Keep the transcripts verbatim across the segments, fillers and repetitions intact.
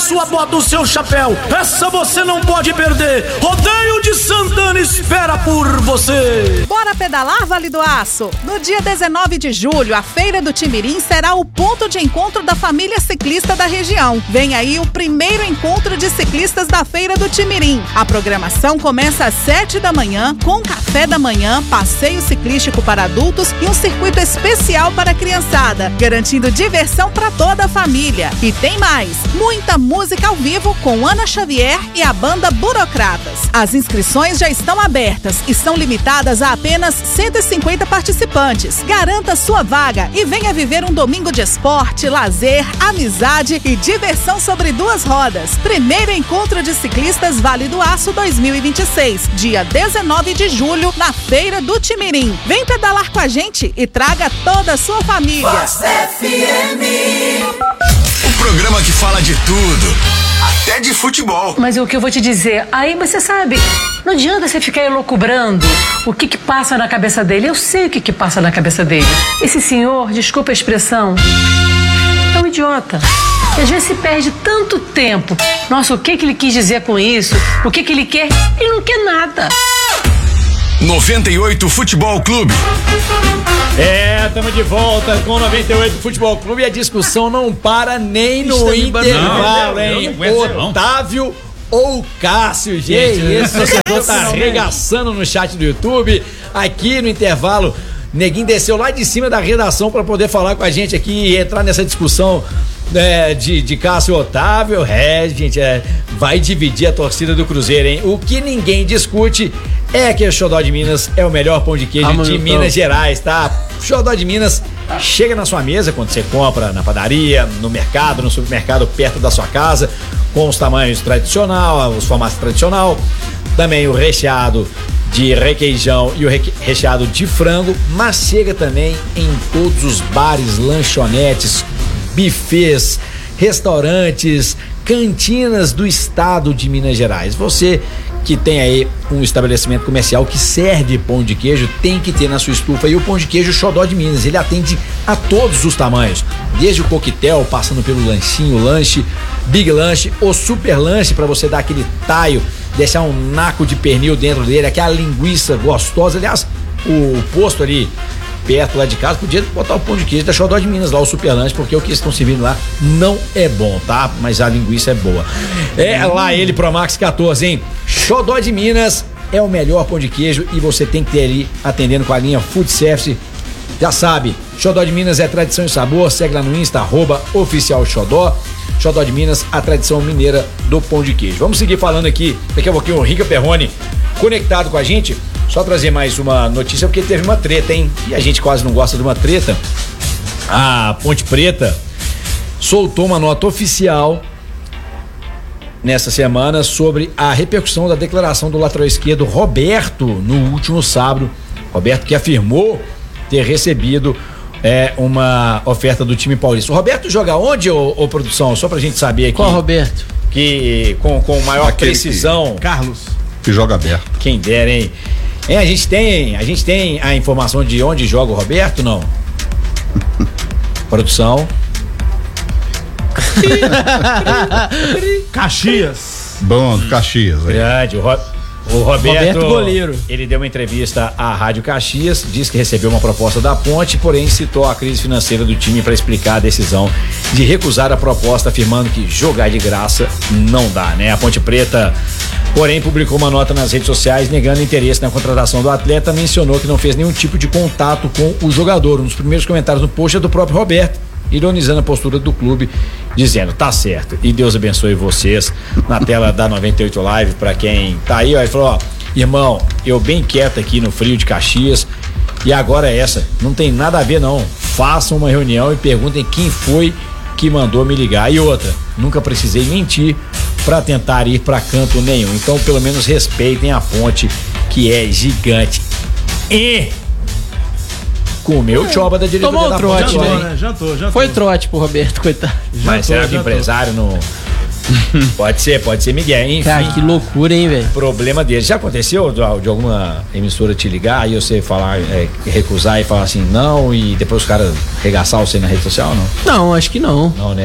sua bota, o seu chapéu. Essa você não pode perder. Rodeio de Santana espera por você. Bora pedalar, Vale do Aço? No dia dezenove de julho, a Feira do Timirim será o ponto de encontro da família ciclista da região. Vem aí o primeiro encontro de ciclistas da Feira do Timirim. A programação começa às sete da manhã, com café da manhã, passeio ciclístico para adultos e um circuito especial para a criançada, garantindo diversão para toda a família. E tem mais, muita música ao vivo com Ana Xavier e a banda Burocratas. As inscrições já estão abertas e são limitadas a apenas cento e cinquenta participantes. Garanta sua vaga e venha viver um domingo de esporte, lazer, amizade e diversão sobre duas rodas. Primeiro encontro de ciclistas Vale do Aço dois mil e vinte e seis, dia dezenove de julho, na Feira do Timirim. Vem pedalar com a gente e traga toda a sua família. Voz F M. O programa que fala de tudo, até de futebol. Mas o que eu vou te dizer, aí você sabe, não adianta você ficar elucubrando o que que passa na cabeça dele. Eu sei o que que passa na cabeça dele. Esse senhor, desculpa a expressão, é um idiota. E às vezes se perde tanto tempo. Nossa, o que que ele quis dizer com isso? O que que ele quer? Ele não quer nada. noventa e oito Futebol Clube. É, estamos de volta com noventa e oito Futebol Clube e a discussão não para nem no intervalo, hein? Otávio ou Cássio, gente. Esse torcedor tá arregaçando no chat do YouTube. Aqui no intervalo, Neguinho desceu lá de cima da redação para poder falar com a gente aqui e entrar nessa discussão é, de, de Cássio e Otávio. É, gente, é, vai dividir a torcida do Cruzeiro, hein? O que ninguém discute é que o Xodó de Minas é o melhor pão de queijo ah, de Minas Gerais, tá? Xodó de Minas chega na sua mesa quando você compra na padaria, no mercado, no supermercado perto da sua casa, com os tamanhos tradicional, os formatos tradicional, também o recheado de requeijão e o recheado de frango, mas chega também em todos os bares, lanchonetes, bufês, restaurantes, cantinas do estado de Minas Gerais. Você que tem aí um estabelecimento comercial que serve pão de queijo, tem que ter na sua estufa. E o pão de queijo Xodó de Minas, ele atende a todos os tamanhos, desde o coquetel, passando pelo lanchinho, lanche, big lanche ou super lanche, para você dar aquele taio, deixar um naco de pernil dentro dele, aquela linguiça gostosa. Aliás, o posto ali perto lá de casa podia botar o pão de queijo da Xodó de Minas lá, o super lanche, porque o que eles estão servindo lá não é bom, tá? Mas a linguiça é boa. É lá ele, Promax quatorze, hein? Xodó de Minas é o melhor pão de queijo e você tem que ter ali atendendo com a linha Food Service. Já sabe, Xodó de Minas é tradição e sabor. Segue lá no Insta, arroba oficial Xodó. Xodó de Minas, a tradição mineira do pão de queijo. Vamos seguir falando aqui, daqui a pouquinho o Rica Perrone conectado com a gente. Só trazer mais uma notícia, porque teve uma treta, hein? E a gente quase não gosta de uma treta. A Ponte Preta soltou uma nota oficial nessa semana sobre a repercussão da declaração do lateral esquerdo Roberto no último sábado. Roberto que afirmou ter recebido é, uma oferta do time paulista. O Roberto joga onde, ô, ô produção? Só pra gente saber aqui. Qual Roberto? Que com, com maior Aquele precisão. Que, Carlos. Que joga aberto. Quem dera, hein? É, a gente tem, a gente tem a informação de onde joga o Roberto, não? Produção. Caxias. Bom, Caxias. Aí. Grande, o, Ro, o Roberto, Roberto goleiro. Ele deu uma entrevista à Rádio Caxias, disse que recebeu uma proposta da Ponte, porém citou a crise financeira do time para explicar a decisão de recusar a proposta, afirmando que jogar de graça não dá, né? A Ponte Preta, porém, publicou uma nota nas redes sociais negando interesse na contratação do atleta, mencionou que não fez nenhum tipo de contato com o jogador. Um dos primeiros comentários no post é do próprio Roberto, ironizando a postura do clube, dizendo, tá certo, e Deus abençoe vocês. Na tela da noventa e oito Live, pra quem tá aí, ó, ele falou, ó, irmão, eu bem quieto aqui no frio de Caxias, e agora é essa, não tem nada a ver não, façam uma reunião e perguntem quem foi que mandou me ligar. E outra, nunca precisei mentir para tentar ir para canto nenhum, então pelo menos respeitem a Ponte, que é gigante. E comeu o choba da diretoria Tomou da trote, Ponte, né? né? Jantou, jantou. Foi trote pro Roberto, coitado. Mas Jantou, será que o jantou. empresário não... Pode ser, pode ser Miguel, enfim. Cara, que loucura, hein, velho? Problema dele. Já aconteceu de, de alguma emissora te ligar e você falar, é, recusar e falar assim, não, e depois os caras regaçar você na rede social, não? Não, acho que não. Não, né?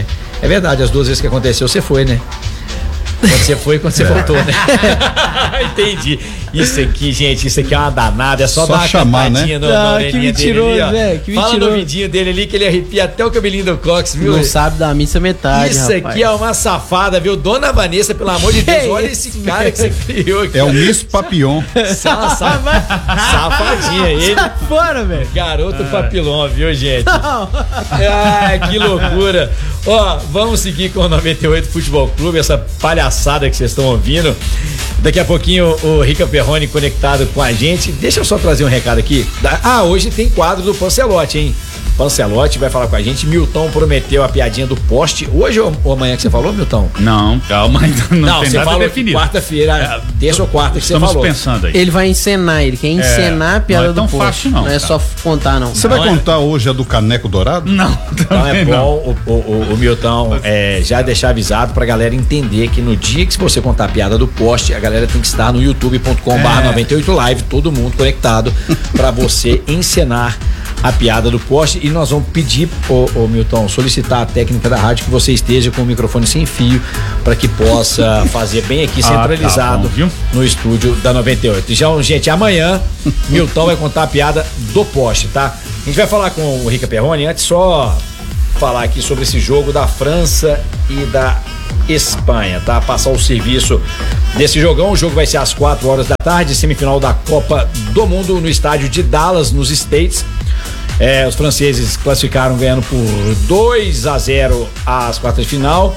É verdade, as duas vezes que aconteceu, você foi, né? Quando você foi, quando você é. voltou, né? Entendi. Isso aqui, gente, isso aqui é uma danada. É só, só dar uma chamar, né? no, na orelhinha dele ali, ó. Véio, que Fala mentiroso. no vidinho dele ali que ele arrepia até o cabelinho do Cox, viu? Não sabe da missa metade, Isso rapaz. aqui é uma safada, viu? Dona Vanessa, pelo amor de Deus, olha esse cara que você criou aqui. É o Miss Papillon. Sa- sa- Safadinha, ele. Sai fora, velho. Garoto papilão, viu, gente? Ai, que loucura. Ó, vamos seguir com o noventa e oito Futebol Clube, essa palhaçada que vocês estão ouvindo. Daqui a pouquinho o Rica Perrone conectado com a gente. Deixa eu só trazer um recado aqui. Ah, hoje tem quadro do Pancelotti, hein? Pancelotti vai falar com a gente. Milton prometeu a piadinha do poste. Hoje ou, ou amanhã que você falou, Milton? Não, calma, ainda não, Não, tem você nada falou definido. quarta-feira, É, terça ou quarta que você Estamos falou. pensando aí. Ele vai encenar, ele quer encenar a piada não é tão do post. fácil, não, Não é cara. só contar, não. Você Não, vai é- contar hoje a do Caneco Dourado? Não, Então é também não. bom o, o, o Milton é, já deixar avisado pra galera entender que no dia que você contar a piada do poste, a galera tem que estar no youtube ponto com barra noventa e oito live, todo mundo conectado pra você encenar a piada do poste. E nós vamos pedir, ô, ô Milton, solicitar a técnica da rádio que você esteja com o microfone sem fio para que possa fazer bem aqui Ah, centralizado tá bom, viu? no estúdio da noventa e oito. Então, gente, amanhã Milton vai contar a piada do poste, tá? A gente vai falar com o Rica Perrone, antes só falar aqui sobre esse jogo da França e da Espanha, tá? Passar o serviço desse jogão. O jogo vai ser às quatro horas da tarde, semifinal da Copa do Mundo no estádio de Dallas, nos States. É, os franceses classificaram ganhando por dois a zero às quartas de final.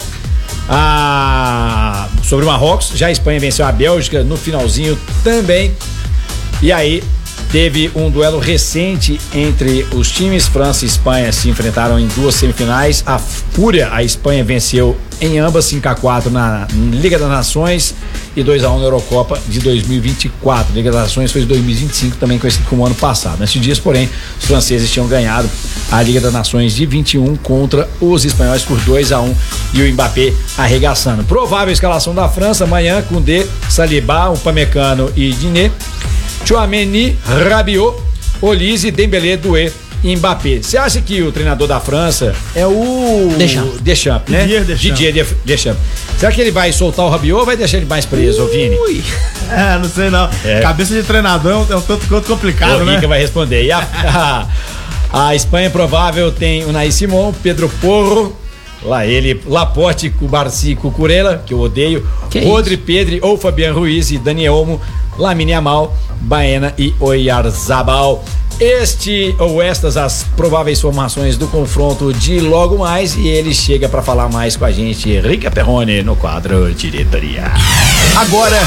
Ah, sobre o Marrocos, já a Espanha venceu a Bélgica no finalzinho também. E aí teve um duelo recente entre os times. França e Espanha se enfrentaram em duas semifinais. A Fúria, a Espanha venceu em ambas cinco a quatro na Liga das Nações e dois a um na Eurocopa de dois mil e vinte e quatro. Liga das Nações foi de dois mil e vinte e cinco, também conhecido como ano passado. Nesses dias, porém, os franceses tinham ganhado a Liga das Nações de vinte e um contra os espanhóis por dois a um e o Mbappé arregaçando. Provável escalação da França amanhã com D, Saliba, Upamecano e Diné, Tchouaméni, Rabiot, Olise, Dembélé, Doué e Mbappé. Você acha que o treinador da França é o Deschamps, Deschamps, né? Didier Deschamps. Didier Deschamps. Será que ele vai soltar o Rabiot ou vai deixar ele mais preso, ô Vini? Ui. É, não sei não. É. Cabeça de treinador é um, é um tanto quanto complicado, O né? Rica vai responder. E a, a, a Espanha provável tem o Naí Simon, Pedro Porro, lá ele, Laporte, Cubarci, Cucurella, que eu odeio, Que Rodri, Pedri ou Fabian Ruiz e Dani Olmo, Lamine Yamal, Baena e Oyarzabal. Este ou estas as prováveis formações do confronto de logo mais, e ele chega para falar mais com a gente, Rica Perrone, no quadro Diretoria. Agora,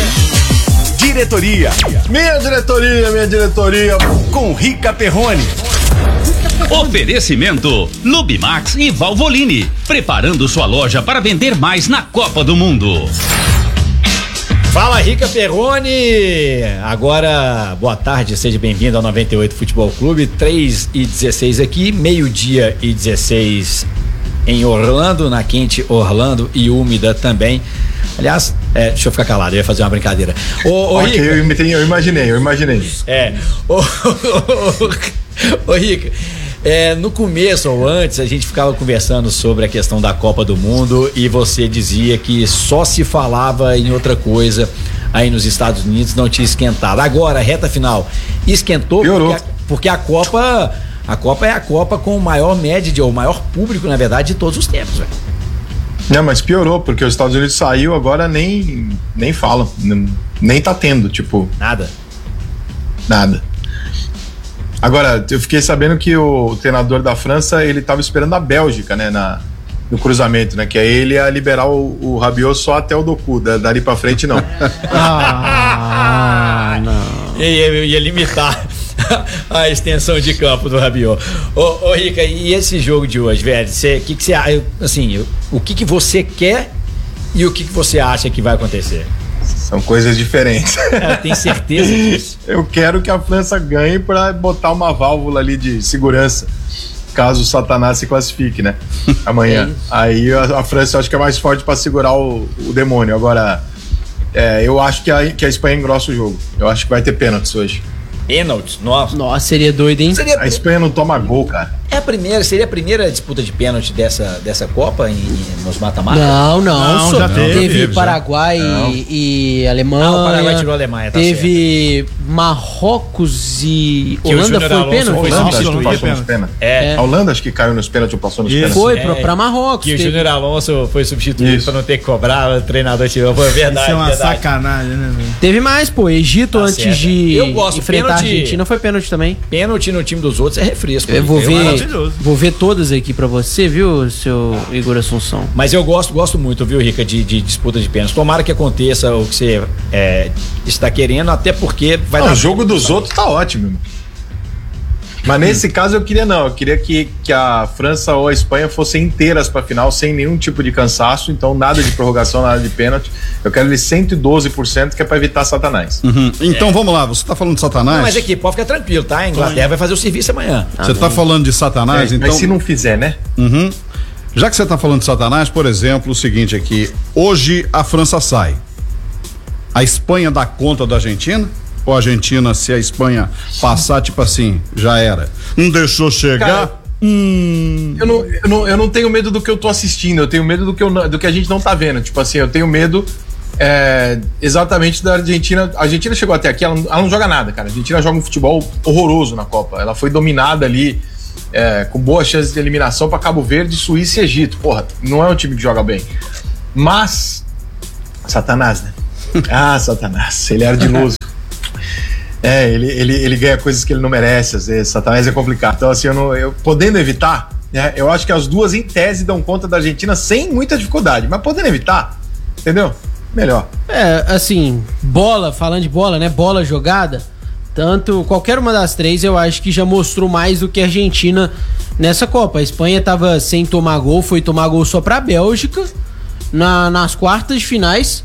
diretoria. Minha diretoria, minha diretoria. Com Rica Perrone. Oferecimento Lubimax e Valvoline, preparando sua loja para vender mais na Copa do Mundo. Fala, Rica Perrone! Agora, boa tarde, seja bem-vindo ao noventa e oito Futebol Clube, três e dezesseis aqui, meio-dia e dezesseis em Orlando, na quente Orlando e úmida também. Aliás, é, deixa eu ficar calado, eu ia fazer uma brincadeira. Ô, ô, Ok, Rica, eu, imitei, eu imaginei, eu imaginei. é, ô, ô, ô, Rica, é, no começo ou antes a gente ficava conversando sobre a questão da Copa do Mundo e você dizia que só se falava em outra coisa aí nos Estados Unidos, não tinha esquentado. Agora, reta final, esquentou Piorou. porque a, porque a Copa, a Copa é a Copa com o maior média, de, ou o maior público, na verdade, de todos os tempos, velho. Não, mas piorou, porque os Estados Unidos saiu, agora nem, nem falam, nem, nem tá tendo, tipo, Nada. nada. Agora, eu fiquei sabendo que o treinador da França, ele tava esperando a Bélgica, né, na, no cruzamento, né, que aí ele ia liberar o, o Rabiot só até o Doku, da, dali pra frente não. Ah, não. Eu ia, eu ia limitar a extensão de campo do Rabiot. Ô, ô Rica, e esse jogo de hoje, velho? Você, que que você, assim, o que que você quer e o que que você acha que vai acontecer? São coisas diferentes. É, tem certeza disso? Eu quero que a França ganhe pra botar uma válvula ali de segurança, caso o Satanás se classifique, né? Amanhã. Aí a, a França eu acho que é mais forte pra segurar o, o demônio. Agora, é, eu acho que a, que a Espanha engrossa o jogo. Eu acho que vai ter pênaltis hoje. Pênaltis, nossa. Nossa, seria doido, hein? Seria, A Espanha não toma gol, cara. É a primeira, seria a primeira disputa de pênalti dessa, dessa Copa em, em, nos mata-mata? Não, não. Não, só já teve, teve teve, Paraguai Não. e, e Alemanha. Ah, o Paraguai tirou a Alemanha, tá Teve Marrocos e Que o Holanda Júnior foi Alonso pênalti? foi Holanda acho que substituir passou nos pênalti. pênaltis. É. A Holanda acho que caiu nos pênaltis ou passou nos Isso. pênaltis. Foi É. pra, pra Marrocos. Que o teve- Júnior Alonso foi substituído Isso. pra não ter que cobrar, o treinador tirou. Foi verdade, Isso é uma verdade. sacanagem, né, velho? Teve mais, pô. Egito Tá antes certo. de Eu gosto, enfrentar pênalti- a Argentina foi pênalti também. Pênalti no time dos outros é refresco. Eu vou Eu ver, maravilhoso. vou ver todas aqui pra você, viu, seu Igor Assunção? Mas eu gosto, gosto muito, viu, Rica, de, de disputa de pênalti. Tomara que aconteça o que você é, está querendo, até porque vai Não, dar. o jogo dos outros tá ótimo. irmão. Mas nesse caso eu queria não, eu queria que, que a França ou a Espanha fossem inteiras pra final, sem nenhum tipo de cansaço, então nada de prorrogação, nada de pênalti. Eu quero eles cento e doze por cento, que é pra evitar Satanás. Uhum. Então vamos lá, você tá falando de Satanás? Não, mas aqui, pode ficar tranquilo, tá? A Inglaterra vai fazer o serviço amanhã. Você tá falando de Satanás, É, então. Mas se não fizer, né? Uhum. Já que você tá falando de Satanás, por exemplo, o seguinte aqui, hoje a França sai. A Espanha dá conta da Argentina? Ou a Argentina, se a Espanha passar, tipo assim, já era? Não deixou chegar? Cara, hum. Eu não, eu, não, eu não tenho medo do que eu tô assistindo, eu tenho medo do que, eu, não- do que a gente não tá vendo. Tipo assim, eu tenho medo é, exatamente da Argentina. A Argentina chegou até aqui, ela, não- ela não joga nada, cara. A Argentina joga um futebol horroroso na Copa. Ela foi dominada ali, é, com boas chances de eliminação pra Cabo Verde, Suíça e Egito. Porra, não é um time que joga bem. Mas, Satanás, né? Ah, Satanás, ele é ardiloso. É, ele, ele, ele ganha coisas que ele não merece, às vezes. Satanás é complicado. Então, assim, eu não, eu, podendo evitar, né, eu acho que as duas, em tese, dão conta da Argentina sem muita dificuldade. Mas podendo evitar, entendeu? Melhor. É, assim, bola, falando de bola, né? Bola jogada, tanto qualquer uma das três eu acho que já mostrou mais do que a Argentina nessa Copa. A Espanha tava sem tomar gol, foi tomar gol só pra Bélgica na, nas quartas de finais.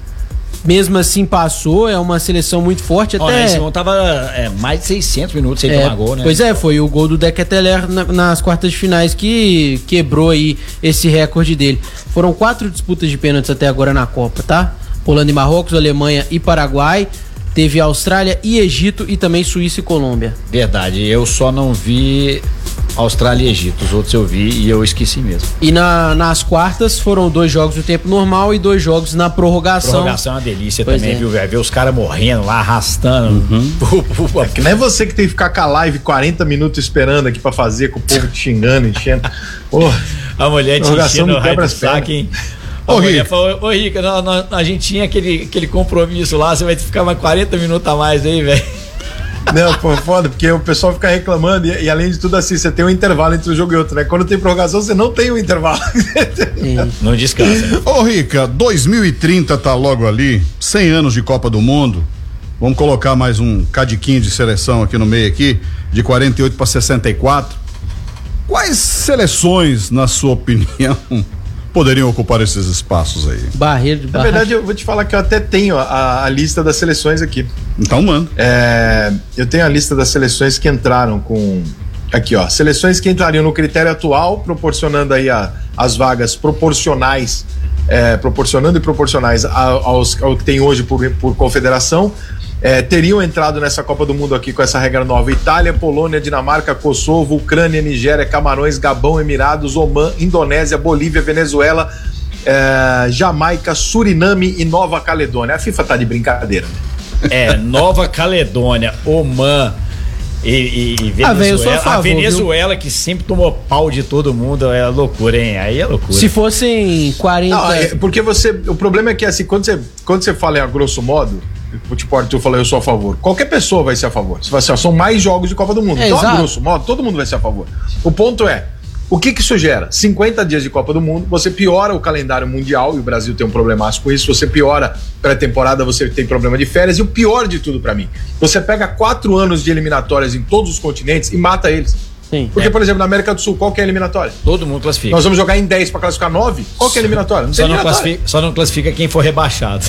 Mesmo assim passou, é uma seleção muito forte. Ó, Até né, Simão tava é, mais de seiscentos minutos sem É, tomar gol, né? Pois é, foi o gol do Dequeteler na, nas quartas de finais que quebrou aí esse recorde dele. Foram quatro disputas de pênaltis até agora na Copa, tá? Holanda e Marrocos, Alemanha e Paraguai. Teve Austrália e Egito e também Suíça e Colômbia. Verdade, eu só não vi Austrália e Egito. Os outros eu vi e eu esqueci mesmo. E na- nas quartas foram dois jogos no tempo normal e dois jogos na prorrogação. Prorrogação é uma delícia Pois também, é. viu, velho? Ver os caras morrendo lá, arrastando. Uhum. É que não é você que tem que ficar com a live quarenta minutos esperando aqui pra fazer, com o povo te xingando, enchendo. Porra. A mulher te Prorrogação enchendo o me raio quebra do as pernas. saco, hein? Ô, A mulher Rica. falou, ô Rica, nós- nós- a gente tinha aquele, aquele compromisso lá, você vai ficar mais quarenta minutos a mais aí, velho. Não, pô, foda, porque o pessoal fica reclamando e, e além de tudo assim, você tem um intervalo entre um jogo e outro, né? Quando tem prorrogação, você não tem um intervalo. Não descansa. Ô Rica, dois mil e trinta tá logo ali, cem anos de Copa do Mundo. Vamos colocar mais um cadiquinho de seleção aqui no meio aqui, de quarenta e oito para sessenta e quatro. Quais seleções, na sua opinião, poderiam ocupar esses espaços aí? Barreiro de Na barra. verdade, eu vou te falar que eu até tenho a, a lista das seleções aqui. Então, mano. É, eu tenho a lista das seleções que entraram com. Aqui, ó. Seleções que entrariam no critério atual, proporcionando aí a, as vagas proporcionais, é, proporcionando e proporcionais a- aos, ao que tem hoje por, por confederação. É, teriam entrado nessa Copa do Mundo aqui com essa regra nova: Itália, Polônia, Dinamarca, Kosovo, Ucrânia, Nigéria, Camarões, Gabão, Emirados, Omã, Indonésia, Bolívia, Venezuela, é, Jamaica, Suriname e Nova Caledônia. A FIFA tá de brincadeira, né? É, Nova Caledônia, Omã e, e, e Ah, velho, eu sou Venezuela. a favor, a Venezuela, que sempre tomou pau de todo mundo, é loucura, hein? Aí é loucura. Se fossem quarenta. Não, é, porque você. O problema é que assim, quando você, quando você fala em a grosso modo, tipo, o Arthur falou, eu sou a favor. Qualquer pessoa vai ser a favor. Você vai assim, ó, são mais jogos de Copa do Mundo. É, então, a exato. grosso modo, todo mundo vai ser a favor. O ponto é, o que que isso gera? cinquenta dias de Copa do Mundo, você piora o calendário mundial, e o Brasil tem um problemaço com isso, você piora pré-temporada, você tem problema de férias, e o pior de tudo pra mim, você pega quatro anos de eliminatórias em todos os continentes e mata eles. Sim. Porque, É. por exemplo, na América do Sul, qual que é a eliminatória? Todo mundo classifica. Nós vamos jogar em dez pra classificar nove? Qual que é a eliminatória? Não tem Só não, eliminatória. classifica, só não classifica quem for rebaixado.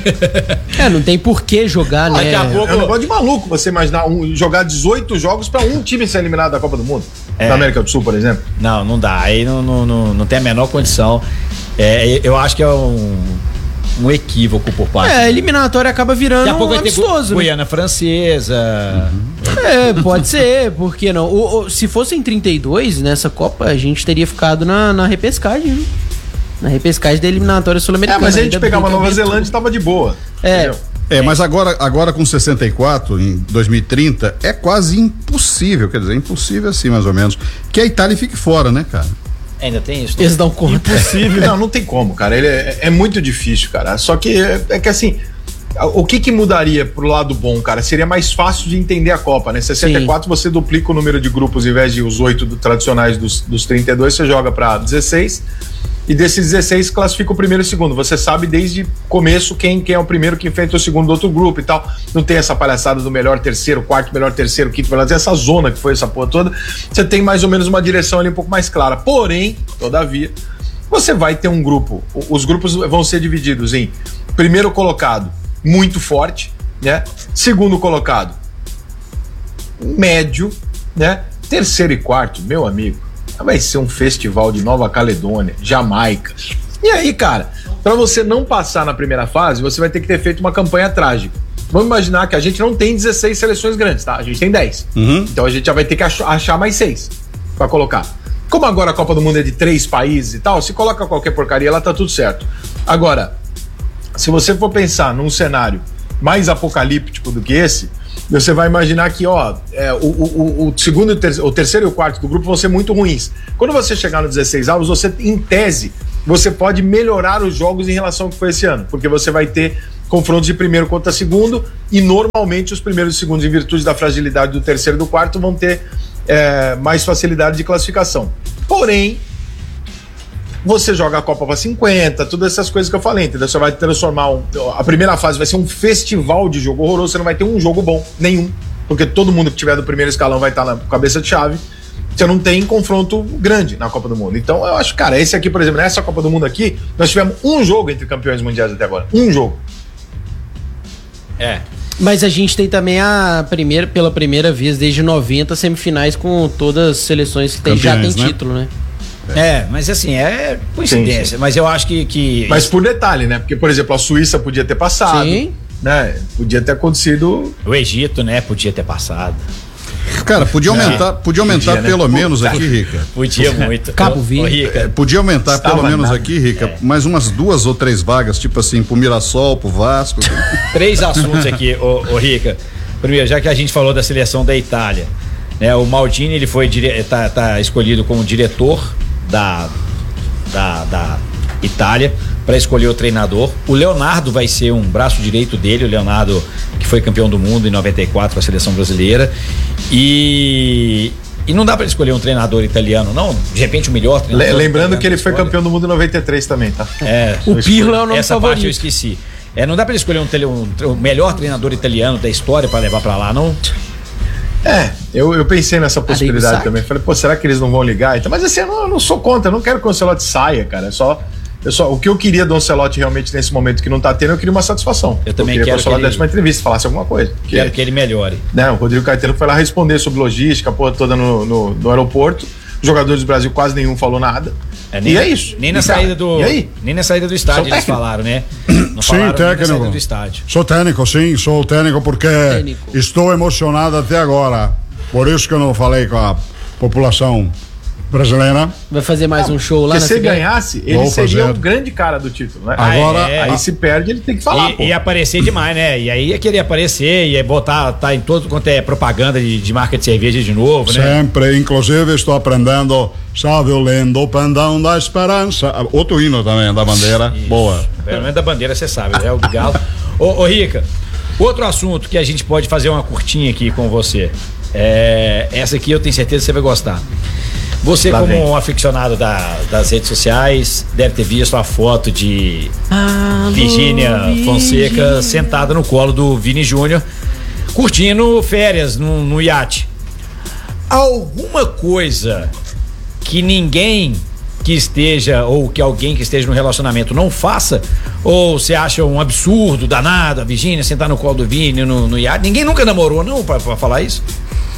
É, não tem por que jogar, né? Daqui a pouco- É um negócio de maluco você imaginar um, jogar dezoito jogos pra um time ser eliminado da Copa do Mundo. É. Da América do Sul, por exemplo. Não, não dá. Aí não, não, não, não tem a menor condição. É, eu acho que é um. um equívoco por parte. É, a eliminatória acaba virando Daqui a pouco um vai ter amistoso. Gu- Guiana Francesa. Uhum. É, pode ser, por que não? O, o, se fosse em trinta e dois, nessa Copa, a gente teria ficado na, na repescagem, viu? Na repescagem da eliminatória sul-americana. É, mas a gente ainda pegava a Nova brinca- Zelândia e tava de boa. É. Entendeu? É, mas agora, agora com sessenta e quatro, em dois mil e trinta, é quase impossível, quer dizer, impossível assim, mais ou menos, que a Itália fique fora, né, cara? Ainda tem isso. Né? Eles dão conta. Impossível. Não, não tem como, cara. Ele é, é muito difícil, cara. Só que é, é que assim, o que que mudaria pro lado bom, cara? Seria mais fácil de entender a Copa, né? sessenta e quatro Sim. você duplica o número de grupos, ao invés de os oito do, tradicionais dos, dos trinta e dois, você joga pra dezesseis. E desses dezesseis classifica o primeiro e o segundo. Você sabe desde o começo quem, quem é o primeiro que enfrenta o segundo do outro grupo e tal. Não tem essa palhaçada do melhor terceiro, quarto, melhor terceiro, quinto, melhor terceiro, essa zona que foi essa porra toda. Você tem mais ou menos uma direção ali um pouco mais clara. Porém, todavia, você vai ter um grupo. Os grupos vão ser divididos em primeiro colocado, muito forte, né? Segundo colocado, médio, né? Terceiro e quarto, meu amigo, vai ser um festival de Nova Caledônia, Jamaica. E aí, cara, pra você não passar na primeira fase, você vai ter que ter feito uma campanha trágica. Vamos imaginar que a gente não tem dezesseis seleções grandes, tá? A gente tem dez. Uhum. Então a gente já vai ter que ach- achar mais seis pra colocar. Como agora a Copa do Mundo é de três países e tal, se coloca qualquer porcaria lá, tá tudo certo. Agora, se você for pensar num cenário mais apocalíptico do que esse, você vai imaginar que, ó, é, o, o, o segundo, o, ter, o terceiro e o quarto do grupo vão ser muito ruins. Quando você chegar no dezesseis avos, você, em tese, você pode melhorar os jogos em relação ao que foi esse ano, porque você vai ter confrontos de primeiro contra segundo e normalmente os primeiros e segundos, em virtude da fragilidade do terceiro e do quarto, vão ter é, mais facilidade de classificação. Porém, você joga a Copa para cinquenta, todas essas coisas que eu falei, entendeu? Você vai transformar um, a primeira fase vai ser um festival de jogo horroroso, você não vai ter um jogo bom, nenhum, porque todo mundo que tiver do primeiro escalão vai estar na cabeça de chave. Você não tem confronto grande na Copa do Mundo. Então eu acho, cara, esse aqui, por exemplo, nessa Copa do Mundo aqui, nós tivemos um jogo entre campeões mundiais até agora, um jogo. É. Mas a gente tem também a primeira, pela primeira vez desde noventa, semifinais com todas as seleções que tem, já tem Campeões, né? título, né? É, mas assim, é coincidência. Sim, sim. Mas eu acho que. que Mas por detalhe, né? Porque, por exemplo, a Suíça podia ter passado. Sim. Né? Podia ter acontecido. o Egito, né, podia ter passado. Cara, podia aumentar, podia aumentar Podia, né? pelo menos Puta. aqui, Rica. Podia muito. Cabo Ô, Verde. ô, Rica, É, podia aumentar Estava pelo menos nada. aqui, Rica, mais umas duas ou três vagas, tipo assim, pro Mirassol, pro Vasco. três assuntos aqui, ô, ô Rica. Primeiro, já que a gente falou da seleção da Itália, né? O Maldini, ele foi dire... tá, tá escolhido como diretor da, da, da Itália para escolher o treinador. O Leonardo vai ser um braço direito dele, o Leonardo que foi campeão do mundo em noventa e quatro com a seleção brasileira. E E não dá para escolher um treinador italiano, não? De repente o melhor treinador. Le- lembrando que ele foi escolhe. campeão do mundo em noventa e três também, tá? É, O Pirlo é o nome essa favorito. parte eu esqueci. É, não dá para escolher um, tele- um, tre- o melhor treinador italiano da história para levar para lá, não? É, eu, eu pensei nessa possibilidade Sacchi? também. Falei, pô, será que eles não vão ligar? Então, mas assim, eu não, eu não sou contra, eu não quero que o Ancelotti saia, cara. É só, eu só. O que eu queria do Ancelotti realmente nesse momento que não tá tendo, eu queria uma satisfação. Eu também queria quero que o Ancelotti que ele- desse uma entrevista, falasse alguma coisa. Que, Quero que ele melhore. né, o Rodrigo Caetano foi lá responder sobre logística, a porra toda no, no, no aeroporto. Os jogadores do Brasil quase nenhum falou nada. É, nem e na- é isso. Nem na E, cara, saída do. E aí? Nem na saída do estádio Sou eles técnico. falaram, né? Não Sim, falaram nem na técnico. saída do estádio. Sou técnico, sim, sou técnico porque Técnico. estou emocionado até agora. Por isso que eu não falei com a população brasileira. Vai fazer mais um show lá Porque na se cidade? ganhasse, ele Vou seria fazer. o grande cara do título, né? Agora- Ah, é, Aí é. se perde, ele tem que falar, pô. E, e aparecer demais, né? E aí ia querer aparecer, ia botar, tá em todo quanto é propaganda de, de marca de cerveja de novo, né? Sempre, inclusive estou aprendendo, sabe o lindo pendão da esperança. Outro hino também da bandeira. Boa. Pelo menos da bandeira você sabe, é o do Galo. ô, ô, Rica, outro assunto que a gente pode fazer uma curtinha aqui com você. É, essa aqui eu tenho certeza que você vai gostar. Você, Lá como vem. um aficionado da- das redes sociais, deve ter visto a foto de Alô, Virgínia Fonseca Virgínia. sentada no colo do Vini Júnior, curtindo férias no, no iate. Alguma coisa que ninguém que esteja, ou que alguém que esteja no relacionamento não faça? Ou você acha um absurdo, danado, a Virgínia sentar no colo do Vini no, no iate? Ninguém nunca namorou, não, pra, pra falar isso?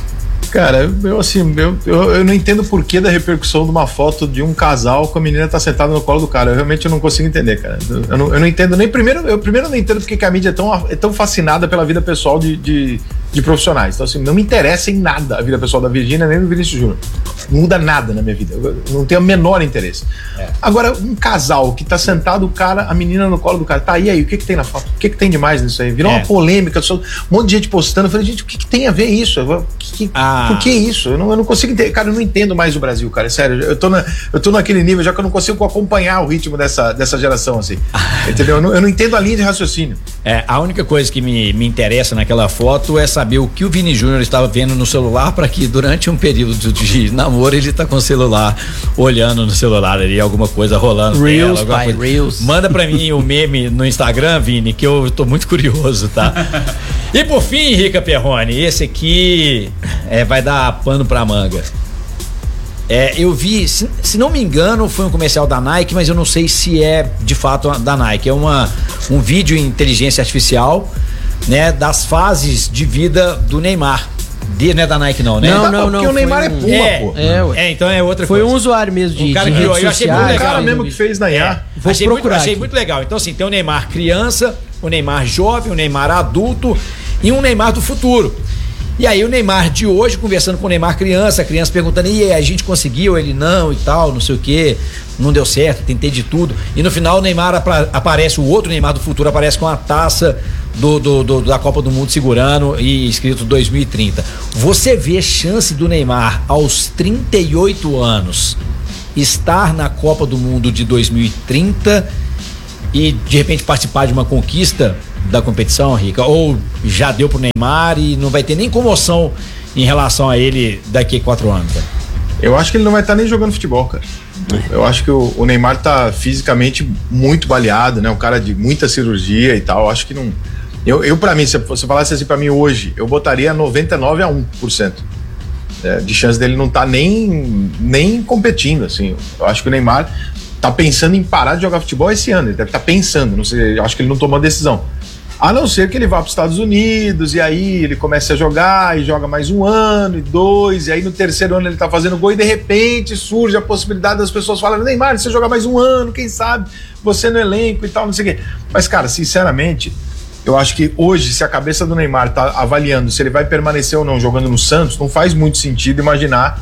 Cara, eu assim, eu, eu, eu não entendo o porquê da repercussão de uma foto de um casal com a menina tá sentada no colo do cara. Eu realmente não consigo entender, cara. Eu não, eu não entendo nem primeiro, eu primeiro não entendo porque que a mídia é tão, é tão fascinada pela vida pessoal de, de, de profissionais. Então, assim, não me interessa em nada a vida pessoal da Virgínia nem do Vinícius Júnior. Não muda nada na minha vida. Eu não tenho o menor interesse. É. Agora, um casal que tá sentado, o cara, a menina no colo do cara, tá, e aí, o que que tem na foto? O que que tem demais nisso aí? Virou é. uma polêmica, um monte de gente postando. Eu falei, gente, o que que tem a ver isso? Eu, que, que, ah. Por que isso? Eu não, eu não consigo entender. Cara, eu não entendo mais o Brasil, cara. É sério. Eu tô, na, eu tô naquele nível já que eu não consigo acompanhar o ritmo dessa, dessa geração, assim. Entendeu? Eu não, eu não entendo a linha de raciocínio. É, a única coisa que me, me interessa naquela foto é saber o que o Vini Júnior estava vendo no celular para que durante um período de namoro ele tá com o celular, olhando no celular ali, alguma coisa rolando. Reels, dela, pai, coisa. Reels. Manda pra mim o meme no Instagram, Vini, que eu tô muito curioso, tá? E por fim, Rica Perrone, esse aqui é, vai dar pano pra manga. É, eu vi, se, se não me engano, foi um comercial da Nike, mas eu não sei se é de fato da Nike. É uma, um vídeo em inteligência artificial, né, das fases de vida do Neymar. De, não é da Nike não, né? Não, não, não. Porque o Neymar um, é Puma, é, pô. É, é, então é outra foi coisa. Foi um usuário mesmo de, um cara de que rede eu, eu achei social, muito legal. O cara mesmo que fez na I A. É, Vou achei procurar muito, achei aqui. muito legal. Então assim, tem o Neymar criança, o Neymar jovem, o Neymar adulto e um Neymar do futuro. E aí o Neymar de hoje conversando com o Neymar criança, a criança perguntando, e a gente conseguiu, ele não e tal, não sei o que, não deu certo, tentei de tudo. E no final o Neymar apa- aparece, o outro Neymar do futuro aparece com a taça do, do, do, da Copa do Mundo segurando e escrito dois mil e trinta. Você vê chance do Neymar aos trinta e oito anos estar na Copa do Mundo de dois mil e trinta e de repente participar de uma conquista da competição, Rica? Ou já deu pro Neymar e não vai ter nem comoção em relação a ele daqui a quatro anos? Cara? Eu acho que ele não vai estar nem jogando futebol, cara. Eu acho que o, o Neymar tá fisicamente muito baleado, né? Um cara de muita cirurgia e tal. Eu acho que não. Eu, eu para mim, se você falasse assim para mim hoje, eu botaria noventa e nove a um por cento é, de chance dele não estar tá nem, nem competindo, assim. Eu acho que o Neymar tá pensando em parar de jogar futebol esse ano. Ele deve estar tá pensando, não sei, eu acho que ele não tomou a decisão. A não ser que ele vá para os Estados Unidos e aí ele comece a jogar e joga mais um ano e dois, e aí no terceiro ano ele tá fazendo gol e de repente surge a possibilidade das pessoas falarem, Neymar, se você jogar mais um ano, quem sabe, você no elenco e tal, não sei o quê. Mas, cara, sinceramente, eu acho que hoje, se a cabeça do Neymar tá avaliando se ele vai permanecer ou não jogando no Santos, não faz muito sentido imaginar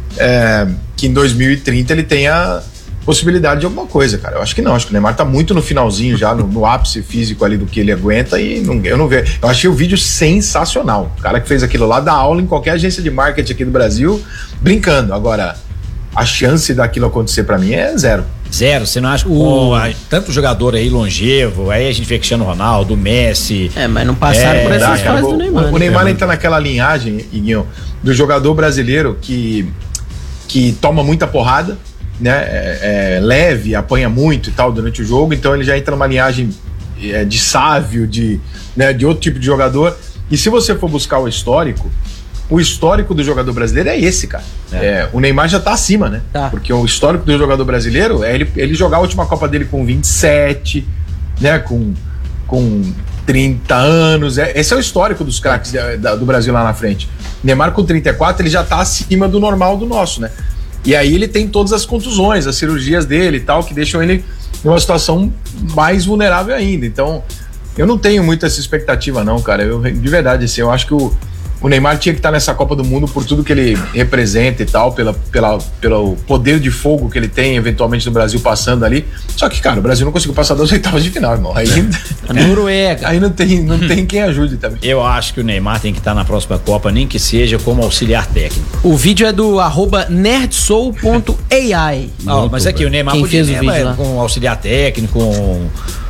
é, que em dois mil e trinta ele tenha possibilidade de alguma coisa, cara. Eu acho que não, acho que o Neymar tá muito no finalzinho já, no, no ápice físico ali do que ele aguenta e não, eu não vejo. Eu achei o vídeo sensacional. O cara que fez aquilo lá dá aula em qualquer agência de marketing aqui do Brasil, brincando. Agora, a chance daquilo acontecer pra mim é zero. Zero, você não acha que com a, tanto jogador aí longevo, aí a gente vê Cristiano Ronaldo, Messi. É, mas não passaram é, por essas tá, fases do Neymar. O, o Neymar entra naquela linhagem, Iguinho, do jogador brasileiro que, que toma muita porrada, né, é, é, leve, apanha muito e tal durante o jogo, então ele já entra numa linhagem é, de Sávio, de, né, de outro tipo de jogador. E se você for buscar o histórico, o histórico do jogador brasileiro é esse, cara. É. É, o Neymar já tá acima, né? Tá. Porque o histórico do jogador brasileiro é ele, ele jogar a última Copa dele com vinte e sete, né, com, com trinta anos. É, esse é o histórico dos craques do Brasil lá na frente. Neymar com trinta e quatro, ele já tá acima do normal do nosso, né? E aí ele tem todas as contusões, as cirurgias dele e tal, que deixam ele numa situação mais vulnerável ainda. Então, eu não tenho muito essa expectativa não, cara. Eu, de verdade, assim, eu acho que o, o Neymar tinha que estar nessa Copa do Mundo por tudo que ele representa e tal, pela, pela, pelo poder de fogo que ele tem, eventualmente, no Brasil passando ali. Só que, cara, o Brasil não conseguiu passar das oitavas de final, irmão. Aí, a Noruega. Aí não tem, não tem quem ajude também. Eu acho que o Neymar tem que estar na próxima Copa, nem que seja como auxiliar técnico. O vídeo é do arroba nerdsoul ponto a i. Não, mas aqui o Neymar Quem fez o vídeo é, lá? com auxiliar técnico, com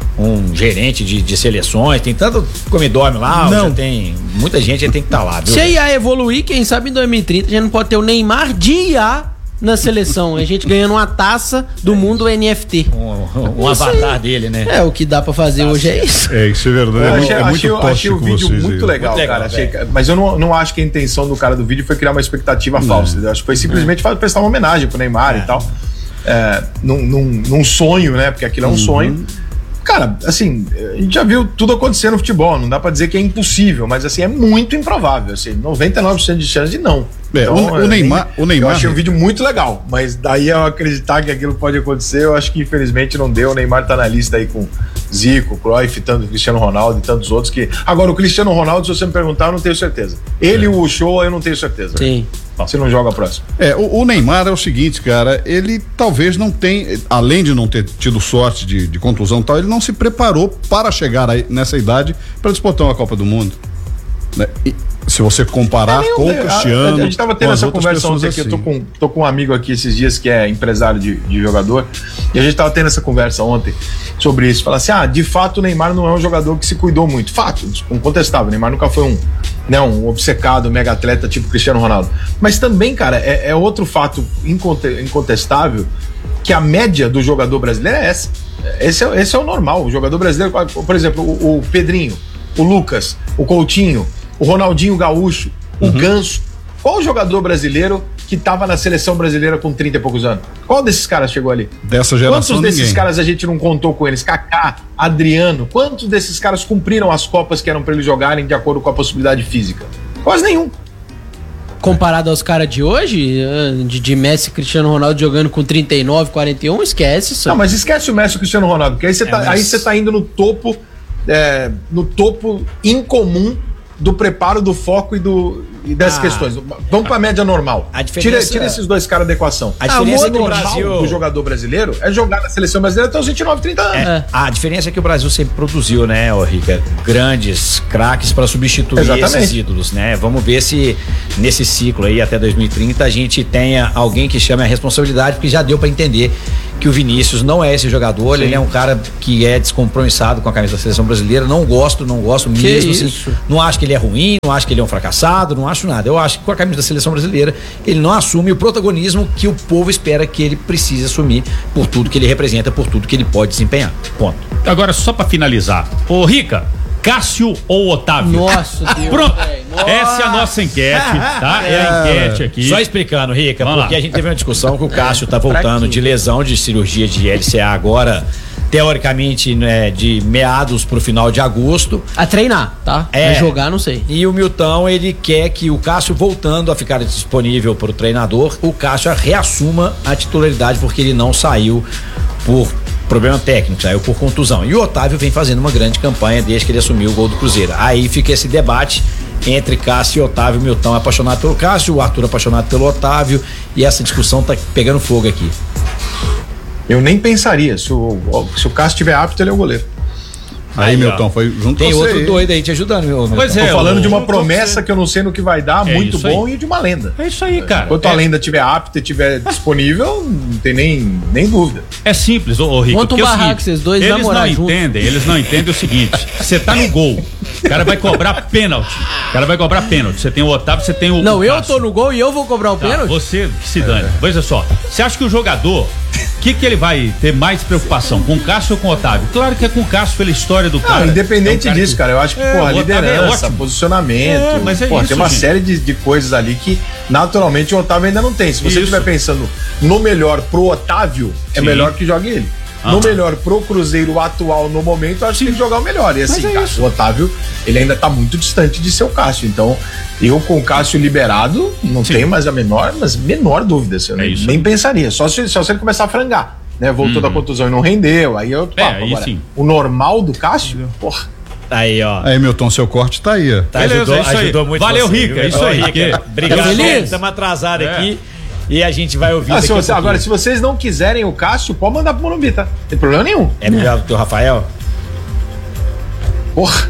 um gerente de, de seleções, tem tanto comedome lá, já tem muita gente que tem que estar tá lá, viu? Se a I A evoluir, quem sabe em dois mil e trinta a gente não pode ter o Neymar de I A na seleção, a gente ganhando uma taça do mundo N F T. Um, um avatar dele, né? É, o que dá pra fazer tá hoje certo. É isso. É, isso é verdade. Eu é, achei, é muito achei, tóxico achei o vídeo vocês, muito legal, muito legal, cara. Achei, mas eu não, não acho que a intenção do cara do vídeo foi criar uma expectativa não. falsa. Eu acho que foi simplesmente é. prestar uma homenagem pro Neymar é. e tal. É, num, num, num sonho, né? Porque aquilo é um uhum. sonho. Cara, assim, a gente já viu tudo acontecer no futebol, não dá pra dizer que é impossível, mas assim, é muito improvável, assim, noventa e nove por cento de chance de não. É, então, o, o, Neymar, o Neymar... Eu achei um vídeo muito legal, mas daí eu acreditar que aquilo pode acontecer, eu acho que infelizmente não deu. O Neymar tá na lista aí com Zico, Cruyff, tanto Cristiano Ronaldo e tantos outros que... Agora, o Cristiano Ronaldo, se você me perguntar, eu não tenho certeza. Ele e é. o Show, eu não tenho certeza. Sim. Você não joga próximo. É, o, o Neymar é o seguinte, cara, ele talvez não tenha, além de não ter tido sorte de, de contusão e tal, ele não se preparou para chegar aí, nessa idade para disputar uma Copa do Mundo. Né? E, se você comparar é, com o Cristiano. A, a gente tava tendo essa conversa ontem aqui, assim. eu tô com, tô com um amigo aqui esses dias que é empresário de, de jogador, e a gente tava tendo essa conversa ontem sobre isso. Fala assim: ah, de fato o Neymar não é um jogador que se cuidou muito. Fato, incontestável. O Neymar nunca foi um, né, um obcecado, mega atleta tipo Cristiano Ronaldo. Mas também, cara, é, é outro fato incontestável que a média do jogador brasileiro é essa. Esse é, esse é o normal. O jogador brasileiro, por exemplo, o, o Pedrinho, o Lucas, o Coutinho, o Ronaldinho Gaúcho, o uhum. Ganso. Qual jogador brasileiro que estava na seleção brasileira com trinta e poucos anos? Qual desses caras chegou ali? Dessa geração, Quantos desses ninguém. caras a gente não contou com eles? Kaká, Adriano. Quantos desses caras cumpriram as Copas que eram para eles jogarem de acordo com a possibilidade física? Quase nenhum. Comparado aos caras de hoje, de, de Messi e Cristiano Ronaldo jogando com trinta e nove, quarenta e um, esquece isso. Não, mas esquece o Messi e o Cristiano Ronaldo, porque aí você é, tá, mas... aí você tá indo no topo, é, no topo incomum do preparo, do foco e, do, e dessas ah, questões. Vamos para a média normal. A diferença... tira, tira esses dois caras da equação. A diferença ah, é que o normal Brasil... do jogador brasileiro é jogar na seleção brasileira até os vinte e nove, trinta anos. É, a diferença é que o Brasil sempre produziu, né, ô Rica, grandes craques para substituir Exatamente. esses ídolos, né? Vamos ver se nesse ciclo aí até dois mil e trinta a gente tenha alguém que chame a responsabilidade, porque já deu para entender que o Vinícius não é esse jogador. Sim. Ele é um cara que é descompromissado com a camisa da seleção brasileira. Não gosto, não gosto que mesmo. Isso? Assim, não acho que ele é ruim, não acho que ele é um fracassado, não acho nada. Eu acho que com a camisa da seleção brasileira ele não assume o protagonismo que o povo espera que ele precise assumir por tudo que ele representa, por tudo que ele pode desempenhar. Ponto. Agora, só pra finalizar, ô Rica, Cássio ou Otávio? Nossa, Deus. Pronto. Nossa. Essa é a nossa enquete, tá? É a enquete aqui. Só explicando, Rica, Vamos porque lá. a gente teve uma discussão que o Cássio tá É, voltando de lesão de cirurgia de L C A agora, teoricamente, né, de meados pro final de agosto. A treinar, tá? É. A jogar, não sei. E o Milton, ele quer que o Cássio, voltando a ficar disponível pro treinador, o Cássio reassuma a titularidade, porque ele não saiu por problema técnico, saiu por contusão. E o Otávio vem fazendo uma grande campanha desde que ele assumiu o gol do Cruzeiro. Aí fica esse debate entre Cássio e Otávio. Milton apaixonado pelo Cássio, o Arthur apaixonado pelo Otávio, e essa discussão tá pegando fogo aqui. Eu nem pensaria, se o, se o Cássio estiver apto, ele é o goleiro. Aí, aí Milton, foi junto Tem com outro você doido aí te ajudando, meu. Pois é, tô falando de uma promessa que eu não sei no que vai dar, é muito bom, e de uma lenda. É isso aí, cara. Enquanto é. a lenda estiver apta e estiver disponível, não tem nem, nem dúvida. É simples, ô, ô Rico. Monta um barraco, vocês dois eles não junto. entendem, eles não entendem o seguinte: você tá no gol, o cara vai cobrar pênalti. O cara vai cobrar pênalti. Você tem o Otávio, você tem o. Não, o eu tô no gol e eu vou cobrar o tá, pênalti? Você que se dane. É. Veja só, você acha que o jogador, o que, que ele vai ter mais preocupação? Com o Cássio ou com o Otávio? Claro que é com o Cássio pela história do cara. Não, independente é um cara disso, que... cara, eu acho que, é, porra, liderança, é posicionamento, é, mas é porra, isso, tem uma gente. série de, de coisas ali que naturalmente o Otávio ainda não tem. Se você estiver pensando no melhor pro Otávio, é Sim. melhor que jogue ele. Ah. No melhor pro Cruzeiro atual no momento, eu acho Sim. que tem que jogar o melhor. E assim, é cara, o Otávio, ele ainda tá muito distante de ser o Cássio. Então, eu com o Cássio liberado, não Sim. tenho mais a menor, mas menor dúvida. Assim, eu é nem, nem pensaria. Só se, só se ele começar a frangar. Né? Voltou uhum. da contusão e não rendeu. Aí eu é, aí Agora, sim. o normal do Cássio, porra. Aí, ó. Aí, Milton, seu corte tá aí. Tá, Beleza, ajudou, isso ajudou aí. muito. Valeu, você, Rica. Isso aí. Rica. Obrigado. Estamos atrasados é. aqui. E a gente vai ouvir ah, daqui se você, um agora, se vocês não quiserem o Cássio, pode mandar pro Morumbi, tá? Não tem problema nenhum. É melhor do que o Rafael? Porra.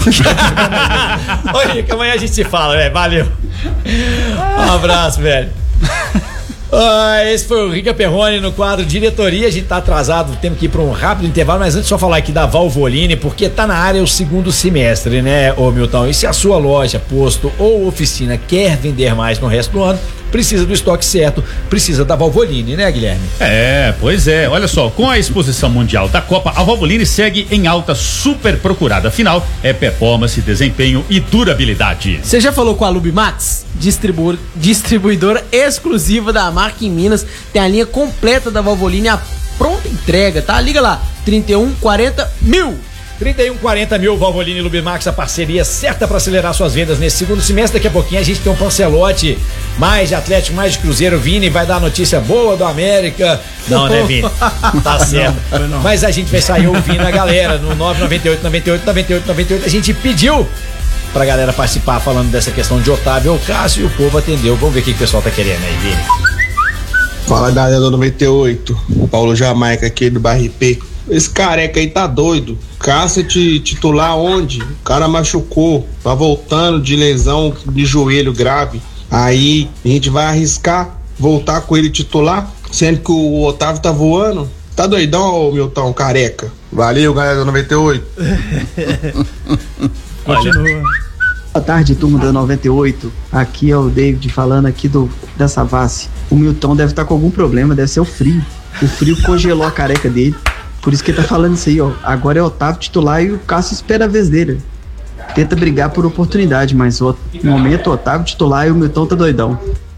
Oi, Rica, amanhã a gente se fala, velho. Valeu. Um abraço, velho. Ah, esse foi o Rica Perrone no quadro Diretoria. A gente tá atrasado, temos que ir para um rápido intervalo, mas antes só falar aqui da Valvoline, porque tá na área o segundo semestre, né, ô Milton? E se a sua loja, posto ou oficina quer vender mais no resto do ano, precisa do estoque certo, precisa da Valvoline, né, Guilherme? É, pois é. Olha só, com a exposição mundial da Copa, a Valvoline segue em alta, super procurada. Afinal, é performance, desempenho e durabilidade. Você já falou com a Lubimax? Distribu distribuidora exclusiva da marca em Minas. Tem a linha completa da Valvoline, a pronta entrega, tá? Liga lá, trinta e um, quarenta mil. trinta e um, quarenta mil, Valvoline e Lubimax, a parceria certa para acelerar suas vendas nesse segundo semestre. Daqui a pouquinho a gente tem um Pancelote, mais de Atlético, mais de Cruzeiro. Vini vai dar notícia boa do América. Não, né, Vini? Tá certo. Não, não. Mas a gente vai sair ouvindo a galera no nove nove oito, nove oito, nove oito, nove oito. A gente pediu pra galera participar falando dessa questão de Otávio ou Cássio e o povo atendeu. Vamos ver o que, que o pessoal tá querendo aí, Vini. Fala, galera do noventa e oito. O Paulo Jamaica aqui do Barra I P. Esse careca aí tá doido. Cássio te titular onde? O cara machucou, tá voltando de lesão de joelho grave. Aí a gente vai arriscar voltar com ele titular, sendo que o Otávio tá voando. Tá doidão, ô Milton, careca? Valeu, galera do noventa e oito. Continua. Boa tarde, turma da noventa e oito. Aqui é o David falando aqui do, da Savassi. O Milton deve estar com algum problema, deve ser o frio. O frio congelou a careca dele. Por isso que ele tá falando isso aí, ó. Agora é o Otávio titular e o Cássio espera a vez dele. Tenta brigar por oportunidade, mas no momento o Otávio titular e o Milton tá doidão.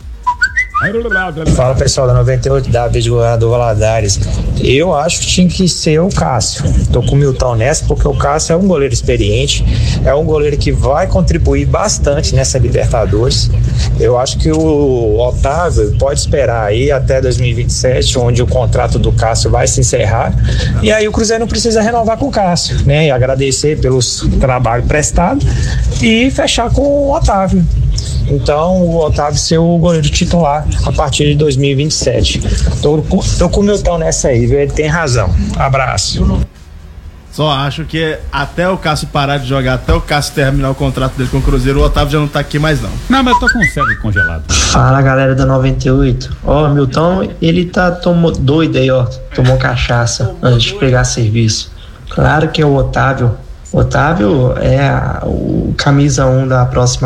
Fala, pessoal da noventa e oito, David do Valadares. Eu acho que tinha que ser o Cássio. Tô com o Milton nessa porque o Cássio é um goleiro experiente, é um goleiro que vai contribuir bastante nessa Libertadores. Eu acho que o Otávio pode esperar aí até dois mil e vinte e sete, onde o contrato do Cássio vai se encerrar, e aí o Cruzeiro não precisa renovar com o Cássio, né? E agradecer pelos trabalhos prestados e fechar com o Otávio. Então, o Otávio ser o goleiro titular a partir de dois mil e vinte e sete. Tô, tô com o Milton nessa aí, viu? Ele tem razão. Abraço. Só acho que até o Cássio parar de jogar, até o Cássio terminar o contrato dele com o Cruzeiro, o Otávio já não tá aqui mais não. Não, mas eu tô com o cérebro congelado. Fala, galera da noventa e oito. Ó, oh, Milton, ele tá tomou, doido aí, ó. Tomou cachaça antes de pegar serviço. Claro que é o Otávio. Otávio é a, o camisa um da próxima